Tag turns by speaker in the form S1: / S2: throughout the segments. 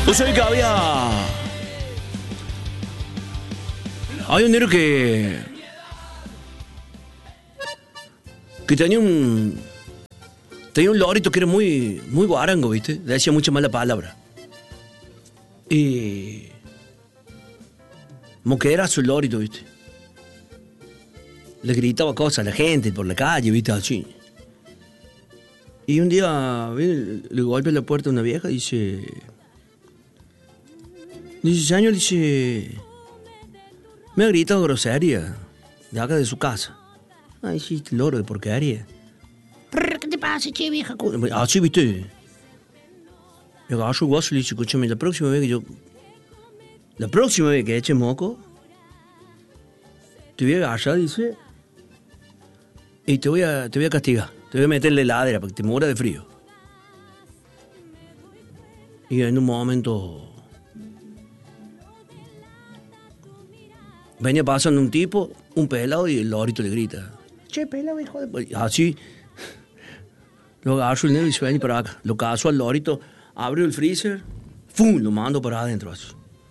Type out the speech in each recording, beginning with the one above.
S1: Vos sabés que había un negro que tenía un lorito que era muy guarango, ¿viste? Le decía mucha mala palabra. Y moquerazo el lorito, ¿viste? Le gritaba cosas a la gente por la calle, ¿viste? Así. Y un día le golpea la puerta a una vieja y dice, señor, me ha gritado grosería de acá de su casa. Ay, sí, loro de porquería.
S2: ¿Qué te pasa, che, vieja?
S1: Así, ¿viste? Le agarro el guaso y le dice, escúchame, la próxima vez que eche moco, te voy a agarrar, dice, y te voy a castigar. Te voy a meter en la heladera para que te mueras de frío. Y en un momento venía pasando un tipo, un pelado, y el lorito le grita, che, pelado, hijo de... Así. Lo agarro el negro y se viene para acá. Lo caso al lorito, abrió el freezer, ¡fum! Lo mando para adentro. Así.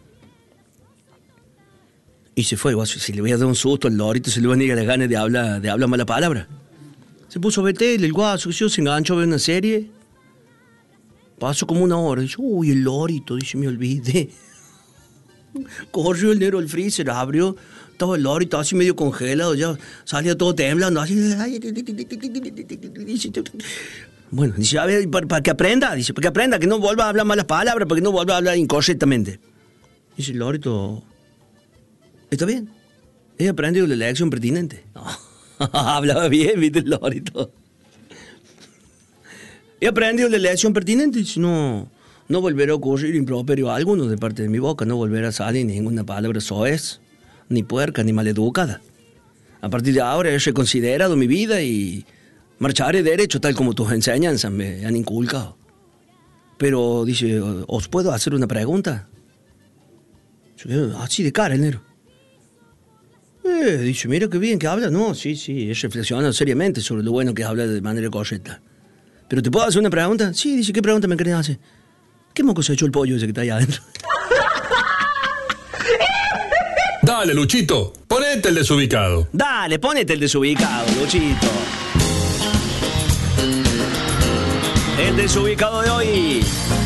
S1: Y se fue. Si le voy a dar un susto al lorito, se le van a ir a las ganas de hablar mala palabra. Se puso a ver tele, el guaso, se enganchó a ver una serie. Pasó como una hora. Dice, uy, el lorito, dice, me olvidé. Corrió el negro al freezer, abrió, estaba el lorito así medio congelado, ya salía todo temblando, así. Bueno, dice, a ver, para que aprenda, que no vuelva a hablar malas palabras, para que no vuelva a hablar incorrectamente. Dice el lorito, está bien, he aprendido la lección pertinente. No, hablaba bien, viste el lorito. He aprendido la lección pertinente, dice, no volverá a ocurrir improperio alguno de parte de mi boca, no volverá a salir ninguna palabra soez, ni puerca, ni maleducada. A partir de ahora he reconsiderado mi vida y marcharé derecho tal como tus enseñanzas me han inculcado. Pero, dice, ¿os puedo hacer una pregunta? Yo quedo así de cara el negro. Dice, mira qué bien que habla. No, sí, he reflexionado seriamente sobre lo bueno que habla de manera correcta. ¿Pero te puedo hacer una pregunta? Sí, dice, ¿qué pregunta me querés hacer? ¿Qué moco se echó el pollo ese que está ahí adentro?
S3: Dale, Luchito, ponete el desubicado.
S1: Dale, ponete el desubicado, Luchito. El desubicado de hoy